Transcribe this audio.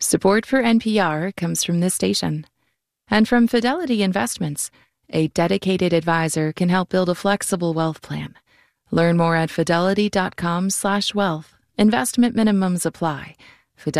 Support for NPR comes from this station and from Fidelity Investments. A dedicated advisor can help build a flexible wealth plan. Learn more at fidelity.com/wealth. Investment minimums apply.